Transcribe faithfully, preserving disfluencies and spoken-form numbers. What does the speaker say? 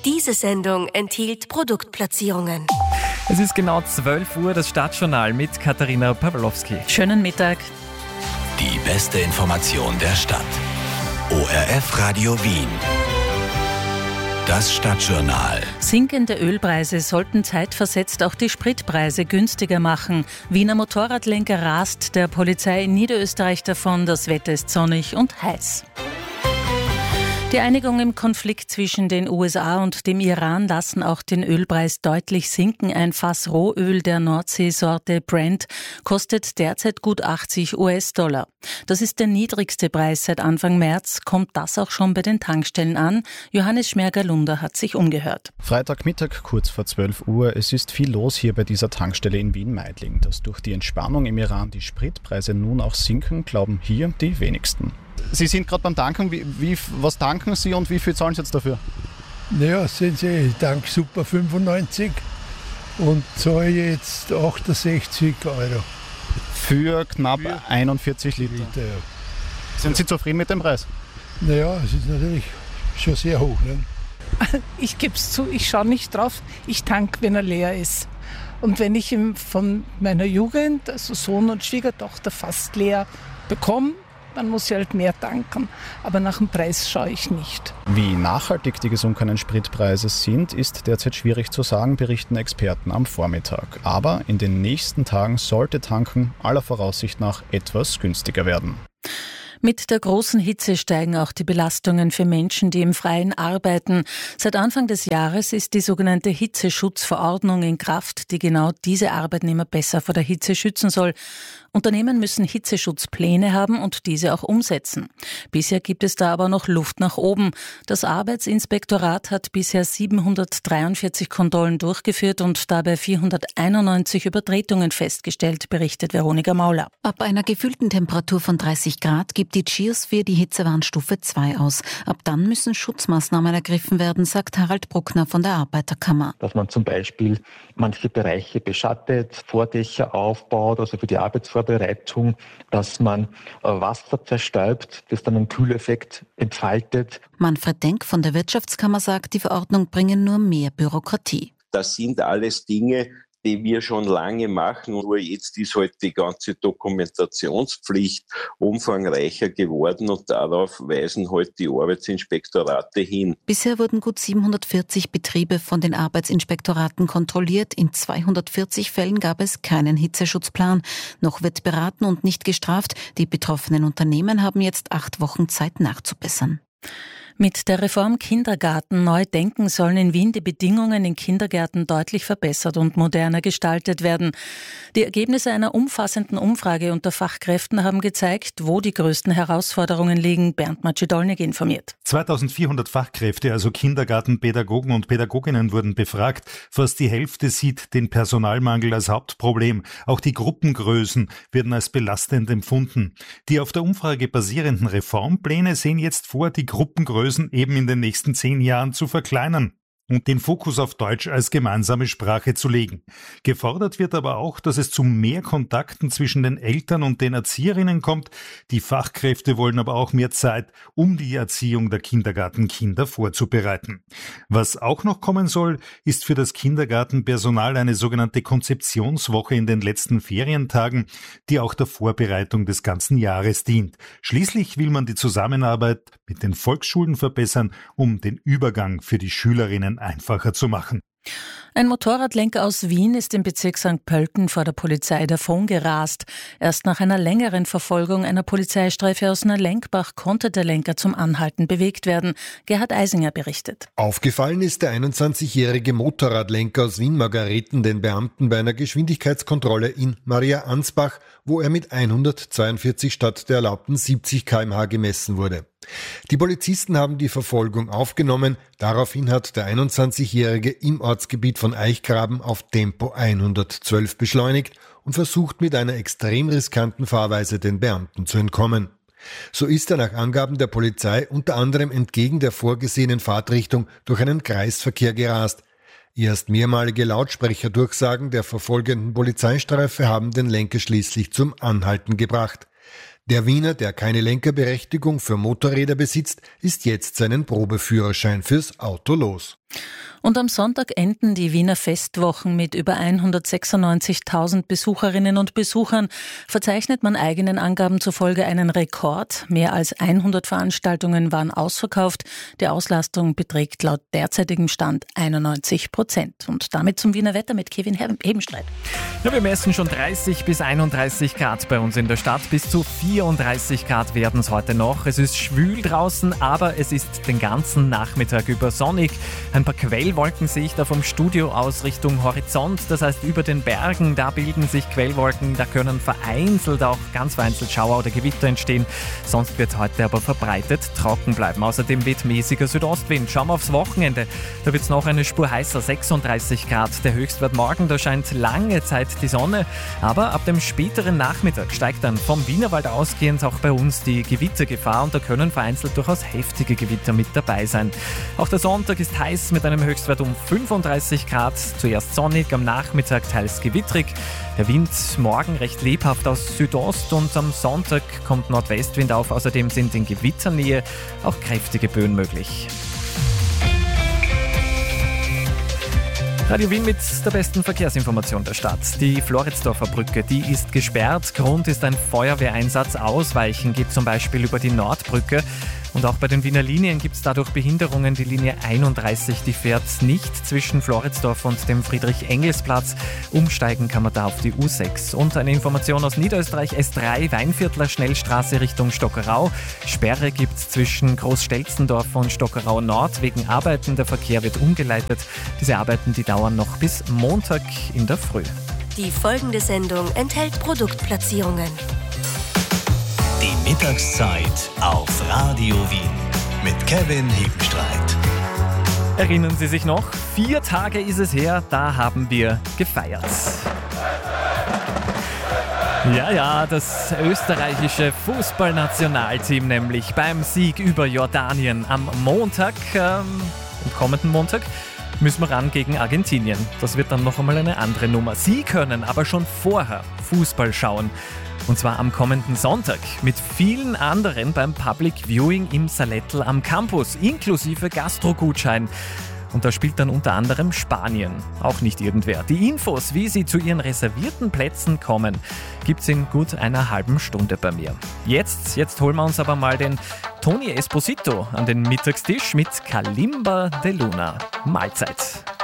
Diese Sendung enthielt Produktplatzierungen. Es ist genau zwölf Uhr, das Stadtjournal mit Katharina Pawlowski. Schönen Mittag. Die beste Information der Stadt. O R F Radio Wien. Das Stadtjournal. Sinkende Ölpreise sollten zeitversetzt auch die Spritpreise günstiger machen. Wiener Motorradlenker rast der Polizei in Niederösterreich davon. Das Wetter ist sonnig und heiß. Die Einigung im Konflikt zwischen den U S A und dem Iran lassen auch den Ölpreis deutlich sinken. Ein Fass Rohöl der Nordseesorte Brent kostet derzeit gut achtzig US-Dollar. Das ist der niedrigste Preis seit Anfang März. Kommt das auch schon bei den Tankstellen an? Johannes Schmerger-Lunder hat sich umgehört. Freitagmittag, kurz vor zwölf Uhr. Es ist viel los hier bei dieser Tankstelle in Wien-Meidling. Dass durch die Entspannung im Iran die Spritpreise nun auch sinken, glauben hier die wenigsten. Sie sind gerade beim Tanken. Wie, wie, was tanken Sie und wie viel zahlen Sie jetzt dafür? Naja, sehen Sie, ich tanke Super fünfundneunzig und zahle jetzt achtundsechzig Euro. Für knapp Für einundvierzig Liter. Liter ja. Sind Sie zufrieden mit dem Preis? Naja, es ist natürlich schon sehr hoch. Ne? Ich gebe es zu, ich schaue nicht drauf. Ich tanke, wenn er leer ist. Und wenn ich ihn von meiner Jugend, also Sohn und Schwiegertochter, fast leer bekomme, dann muss ich halt mehr tanken. Aber nach dem Preis schaue ich nicht. Wie nachhaltig die gesunkenen Spritpreise sind, ist derzeit schwierig zu sagen, berichten Experten am Vormittag. Aber in den nächsten Tagen sollte Tanken aller Voraussicht nach etwas günstiger werden. Mit der großen Hitze steigen auch die Belastungen für Menschen, die im Freien arbeiten. Seit Anfang des Jahres ist die sogenannte Hitzeschutzverordnung in Kraft, die genau diese Arbeitnehmer besser vor der Hitze schützen soll. Unternehmen müssen Hitzeschutzpläne haben und diese auch umsetzen. Bisher gibt es da aber noch Luft nach oben. Das Arbeitsinspektorat hat bisher siebenhundertdreiundvierzig Kontrollen durchgeführt und dabei vierhunderteinundneunzig Übertretungen festgestellt, berichtet Veronika Mauler. Ab einer gefühlten Temperatur von dreißig Grad gibt die Chiosphere die Hitzewarnstufe zwei aus. Ab dann müssen Schutzmaßnahmen ergriffen werden, sagt Harald Bruckner von der Arbeiterkammer. Dass man zum Beispiel manche Bereiche beschattet, Vordächer aufbaut, also für die Arbeitsvorbereitung, dass man Wasser zerstäubt, das dann einen Kühleffekt entfaltet. Manfred Denk von der Wirtschaftskammer sagt, die Verordnung bringe nur mehr Bürokratie. Das sind alles Dinge, die wir schon lange machen. Nur jetzt ist halt die ganze Dokumentationspflicht umfangreicher geworden und darauf weisen halt die Arbeitsinspektorate hin. Bisher wurden gut siebenhundertvierzig Betriebe von den Arbeitsinspektoraten kontrolliert. In zweihundertvierzig Fällen gab es keinen Hitzeschutzplan. Noch wird beraten und nicht gestraft. Die betroffenen Unternehmen haben jetzt acht Wochen Zeit nachzubessern. Mit der Reform Kindergarten neu denken sollen in Wien die Bedingungen in Kindergärten deutlich verbessert und moderner gestaltet werden. Die Ergebnisse einer umfassenden Umfrage unter Fachkräften haben gezeigt, wo die größten Herausforderungen liegen. Bernd Macedolnik informiert. zweitausendvierhundert Fachkräfte, also Kindergartenpädagogen und Pädagoginnen, wurden befragt. Fast die Hälfte sieht den Personalmangel als Hauptproblem. Auch die Gruppengrößen werden als belastend empfunden. Die auf der Umfrage basierenden Reformpläne sehen jetzt vor, die Gruppengrößen eben in den nächsten zehn Jahren zu verkleinern und den Fokus auf Deutsch als gemeinsame Sprache zu legen. Gefordert wird aber auch, dass es zu mehr Kontakten zwischen den Eltern und den Erzieherinnen kommt. Die Fachkräfte wollen aber auch mehr Zeit, um die Erziehung der Kindergartenkinder vorzubereiten. Was auch noch kommen soll, ist für das Kindergartenpersonal eine sogenannte Konzeptionswoche in den letzten Ferientagen, die auch der Vorbereitung des ganzen Jahres dient. Schließlich will man die Zusammenarbeit mit den Volksschulen verbessern, um den Übergang für die Schülerinnen einfacher zu machen. Ein Motorradlenker aus Wien ist im Bezirk Sankt Pölten vor der Polizei davongerast. Erst nach einer längeren Verfolgung einer Polizeistreife aus Neulenkbach konnte der Lenker zum Anhalten bewegt werden. Gerhard Eisinger berichtet. Aufgefallen ist der einundzwanzigjährige Motorradlenker aus Wien-Margareten den Beamten bei einer Geschwindigkeitskontrolle in Maria Ansbach, wo er mit hundertzweiundvierzig statt der erlaubten siebzig Kilometer pro Stunde gemessen wurde. Die Polizisten haben die Verfolgung aufgenommen. Daraufhin hat der einundzwanzigjährige im Ortsgebiet von Eichgraben auf Tempo hundertzwölf beschleunigt und versucht mit einer extrem riskanten Fahrweise den Beamten zu entkommen. So ist er nach Angaben der Polizei unter anderem entgegen der vorgesehenen Fahrtrichtung durch einen Kreisverkehr gerast. Erst mehrmalige Lautsprecherdurchsagen der verfolgenden Polizeistreife haben den Lenker schließlich zum Anhalten gebracht. Der Wiener, der keine Lenkerberechtigung für Motorräder besitzt, ist jetzt seinen Probeführerschein fürs Auto los. Und am Sonntag enden die Wiener Festwochen mit über hundertsechsundneunzigtausend Besucherinnen und Besuchern. Verzeichnet man eigenen Angaben zufolge einen Rekord. Mehr als hundert Veranstaltungen waren ausverkauft. Die Auslastung beträgt laut derzeitigem Stand einundneunzig Prozent. Und damit zum Wiener Wetter mit Kevin Hebenstreit. Ja, wir messen schon dreißig bis einunddreißig Grad bei uns in der Stadt. Bis zu vierunddreißig Grad werden es heute noch. Es ist schwül draußen, aber es ist den ganzen Nachmittag über sonnig. Ein paar Quellwolken sehe ich da vom Studio aus Richtung Horizont. Das heißt, über den Bergen, da bilden sich Quellwolken. Da können vereinzelt auch ganz vereinzelt Schauer oder Gewitter entstehen. Sonst wird es heute aber verbreitet trocken bleiben. Außerdem weht mäßiger Südostwind. Schauen wir aufs Wochenende. Da wird es noch eine Spur heißer, sechsunddreißig Grad. Der Höchstwert morgen, da scheint lange Zeit die Sonne. Aber ab dem späteren Nachmittag steigt dann vom Wienerwald ausgehend auch bei uns die Gewittergefahr. Und da können vereinzelt durchaus heftige Gewitter mit dabei sein. Auch der Sonntag ist heiß mit einem Höchstwert um fünfunddreißig Grad. Zuerst sonnig, am Nachmittag teils gewittrig. Der Wind morgen recht lebhaft aus Südost und am Sonntag kommt Nordwestwind auf. Außerdem sind in Gewitternähe auch kräftige Böen möglich. Radio Wien mit der besten Verkehrsinformation der Stadt. Die Floridsdorfer Brücke, die ist gesperrt. Grund ist ein Feuerwehreinsatz. Ausweichen geht zum Beispiel über die Nordbrücke. Und auch bei den Wiener Linien gibt es dadurch Behinderungen. Die Linie einunddreißig, die fährt nicht zwischen Floridsdorf und dem Friedrich-Engels-Platz. Umsteigen kann man da auf die U sechs. Und eine Information aus Niederösterreich, S drei, Weinviertler Schnellstraße Richtung Stockerau. Sperre gibt es zwischen Großstelzendorf und Stockerau Nord wegen Arbeiten. Der Verkehr wird umgeleitet. Diese Arbeiten, die dauern noch bis Montag in der Früh. Die folgende Sendung enthält Produktplatzierungen. Die Mittagszeit auf Radio Wien mit Kevin Hebenstreit. Erinnern Sie sich noch? Vier Tage ist es her, da haben wir gefeiert. Ja, ja, das österreichische Fußballnationalteam nämlich beim Sieg über Jordanien am Montag, ähm, am kommenden Montag, müssen wir ran gegen Argentinien. Das wird dann noch einmal eine andere Nummer. Sie können aber schon vorher Fußball schauen. Und zwar am kommenden Sonntag mit vielen anderen beim Public Viewing im Salettl am Campus, inklusive Gastro-Gutschein. Und da spielt dann unter anderem Spanien, auch nicht irgendwer. Die Infos, wie Sie zu Ihren reservierten Plätzen kommen, gibt's in gut einer halben Stunde bei mir. Jetzt, jetzt holen wir uns aber mal den Tony Esposito an den Mittagstisch mit Kalimba de Luna. Mahlzeit.